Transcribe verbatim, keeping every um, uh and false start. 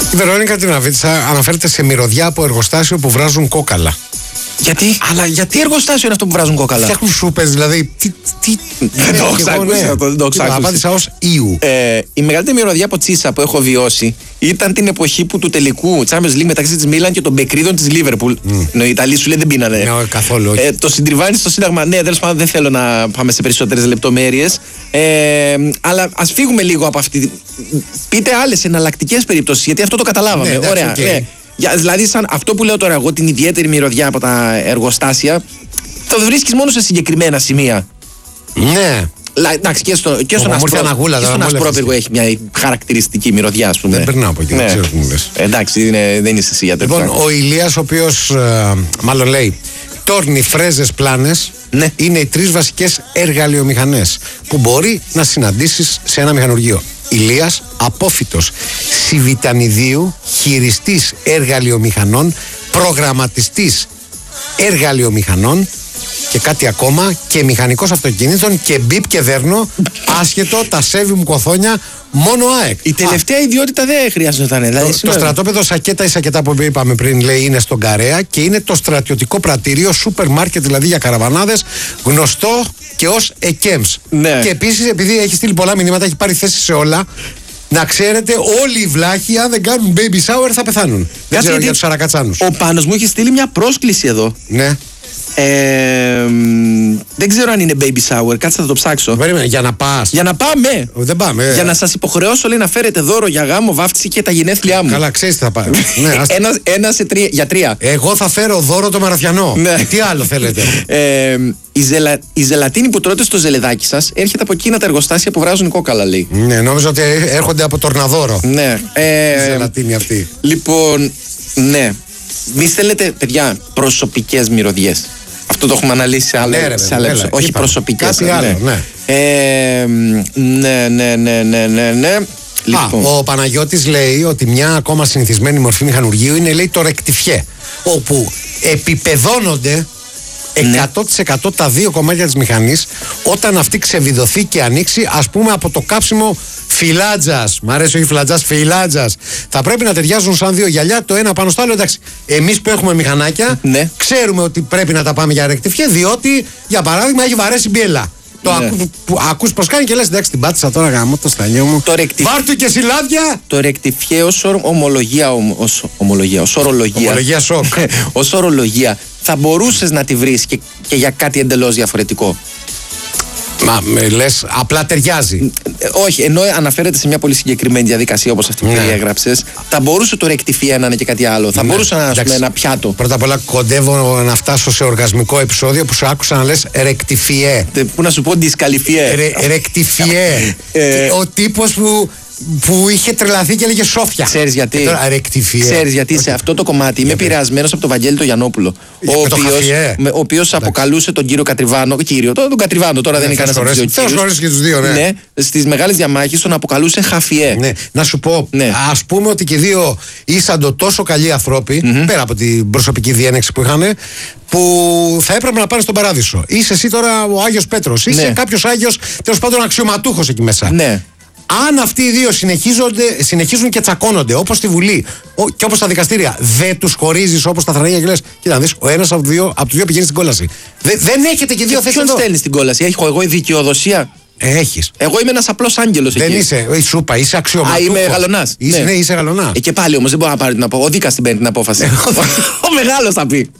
Η Βερόνικα Τιναβίτσα αναφέρεται σε μυρωδιά από εργοστάσιο που βράζουν κόκαλα. Γιατί? Αλλά γιατί τι εργοστάσιο είναι αυτό που βράζουν κόκαλα? Φτιάχνουν σούπες, δηλαδή. Τι. τι δεν το ξάκουσα. Το ξάκουσα. Απάντησα ως Ιου. Ε, η μεγαλύτερη μυρωδιά από τσίσα που έχω βιώσει ήταν την εποχή που του τελικού Champions League μεταξύ της Μίλαν και των Μπεκρίδων της Λίβερπουλ. Mm. Οι Ιταλοί σου λέει δεν πίνανε. Ναι, καθόλου. Ε, το συντριβάνι στο Σύνταγμα. Ναι, τέλος πάντων δεν θέλω να πάμε σε περισσότερες λεπτομέρειες. Ε, αλλά ας φύγουμε λίγο από αυτή. Πείτε άλλες εναλλακτικές περιπτώσεις, γιατί αυτό το καταλάβαμε. Ναι, εντάξει, ωραία. okay. Ναι. Δηλαδή, σαν αυτό που λέω τώρα εγώ, την ιδιαίτερη μυρωδιά από τα εργοστάσια, το βρίσκεις μόνο σε συγκεκριμένα σημεία. Ναι. Λα, εντάξει, και, στο, και στον Ασπρόπυργο έχει μια χαρακτηριστική μυρωδιά, ας πούμε. Δεν περνάω από εκεί, ναι. δεν ξέρω τι μου λες. Εντάξει, είναι, δεν είσαι εσύ για τέτοια. Λοιπόν, ο Ηλίας, ο οποίος ε, μάλλον λέει, τόρνοι, φρέζες, πλάνες, ναι. είναι οι τρεις βασικές εργαλειομηχανές που μπορεί να συναντήσεις σε ένα μηχανουργείο. Ηλίας, απόφυτος Σιβητανιδίου, χειριστής εργαλειομηχανών, προγραμματιστής εργαλειομηχανών και κάτι ακόμα, και μηχανικός αυτοκινήτων και μπιπ και δέρνο, άσχετο, τα σέβη μου κοθόνια, μόνο ΑΕΚ. Η τελευταία Α, ιδιότητα δεν χρειάζονταν. Δηλαδή, το, το στρατόπεδο Σακέτα ή Σακετά που είπαμε πριν, λέει, είναι στον Καρέα και είναι το στρατιωτικό πρατήριο, σούπερ μάρκετ δηλαδή για καραβανάδες, γνωστό και ως ΕΚΕΜΣ. Ναι. Και επίσης, επειδή έχει στείλει πολλά μηνύματα, έχει πάρει θέση σε όλα. Να ξέρετε, όλοι οι βλάχοι, αν δεν κάνουν baby shower, θα πεθάνουν. Δεν ξέρω για τους Αρακατσάνους. Ο Πάνος μου έχει στείλει μια πρόσκληση εδώ. Ναι. Ε, δεν ξέρω αν είναι baby shower, κάτσε θα το ψάξω. Περίμενε, για να πας. Για να πάμε. Δεν πάμε. Για να σας υποχρεώσω, λέει, να φέρετε δώρο για γάμο, βάφτιση και τα γενέθλιά μου. Καλά, ξέρεις τι θα πάει. Ναι, ένα, ένα σε τρία, για τρία. Εγώ θα φέρω δώρο το μαραθιανό. Ναι. Τι άλλο θέλετε. ε, η, ζελα, η ζελατίνη που τρώτε στο ζελεδάκι σας έρχεται από εκείνα τα εργοστάσια που βράζουν κόκαλα, λέει. Ναι, νόμιζα ότι έρχονται από τορναδόρο. Ναι. Ε, η ζελατίνη αυτή. Λοιπόν, ναι. Μη θέλετε, παιδιά, προσωπικές μυρωδιές. Αυτό το έχουμε αναλύσει σε άλλα επεισόδια. Όχι είπα, προσωπικές. Κάτι άλλο, ναι. Ε, ναι, ναι, ναι, ναι, ναι, ναι. Λοιπόν. Α, ο Παναγιώτης λέει ότι μια ακόμα συνηθισμένη μορφή μηχανουργείου είναι, λέει, το ρεκτιφιέ, όπου επιπεδώνονται εκατό τοις εκατό τα δύο κομμάτια της μηχανής όταν αυτή ξεβιδωθεί και ανοίξει, ας πούμε, από το κάψιμο φυλάτζας. Μ' αρέσει, όχι φυλάτζας, φυλάτζας. Θα πρέπει να ταιριάζουν σαν δύο γυαλιά το ένα πάνω στο άλλο. Εντάξει, εμείς που έχουμε μηχανάκια, ναι, ξέρουμε ότι πρέπει να τα πάμε για ρεκτιφιέ, διότι, για παράδειγμα, έχει βαρέσει μπιέλα. Το ναι. ακού, που, ακούς πως κάνει και λες, εντάξει, την πάτησα τώρα, γαμώ το στανιό μου. Ρεκτιφ... Βάρτου και συλλάδια. Το ρεκτιφιέ ως ομολογία, ως, ομολογία, ως ορολογία. Ομολογία σοκ. Ως ορολογία θα μπορούσες να τη βρεις και, και για κάτι εντελώς διαφορετικό. Μα με λες, απλά ταιριάζει. Ε, όχι, ενώ αναφέρεται σε μια πολύ συγκεκριμένη διαδικασία όπως αυτή που ναι. περιέγραψες, θα μπορούσε το ρεκτιφιέ να είναι και κάτι άλλο. Θα ναι. μπορούσε να είναι ένα πιάτο. Πρώτα απ' όλα, κοντεύω να φτάσω σε οργασμικό επεισόδιο που σου άκουσα να λες ρεκτιφιέ. Πού να σου πω, δισκαλιφιέ. Ρε, ρεκτιφιέ. Ο τύπος που. που είχε τρελαθεί και έλεγε Σόφια. Ξέρεις γιατί. Και τώρα, ρεκτιφιέ. Ξέρεις γιατί okay. σε αυτό το κομμάτι είμαι επηρεασμένος από τον Βαγγέλη τον Γιαννόπουλο. Ο οποίος, ο οποίος αποκαλούσε τον κύριο Κατριβάνο. Κύριο, τον, τον Κατριβάνο τώρα ναι, δεν είναι κανένας από τους δύο. Θέλω και τους δύο, ναι. ναι. Στις μεγάλες διαμάχες τον αποκαλούσε Χαφιέ. Ναι. Να σου πω, ναι. ας πούμε ότι και οι δύο ήσαν τόσο καλοί άνθρωποι, mm-hmm. πέρα από την προσωπική διένεξη που είχαν, που θα έπρεπε να πάνε στον παράδεισο. Είσαι εσύ τώρα ο Άγιος Πέτρος. Είσαι ναι. κάποιος Άγιος, τέλος πάντων, αξιωματούχος εκεί μέσα. Ναι. Αν αυτοί οι δύο συνεχίζουν και τσακώνονται όπως στη Βουλή και όπως στα δικαστήρια, δεν τους χωρίζεις όπως τα θρανία και λες, κοίτα να δεις, ο ένας από τους δύο, από τους δύο πηγαίνει στην κόλαση. Δε, δεν έχετε και δύο θέσεις. Ποιον στέλνει στην κόλαση, έχω εγώ η δικαιοδοσία. Έχεις. Εγώ είμαι ένας απλός άγγελος εκεί. Δεν είσαι, η σούπα, είσαι αξιωματούχος. Α, είμαι γαλονάς. Είσαι, ναι. ναι, είσαι γαλονά. Ε, και πάλι όμως δεν μπορώ να πάρει την απόφαση. Ο δίκας την παίρνει την απόφαση. Ο μεγάλος θα πει.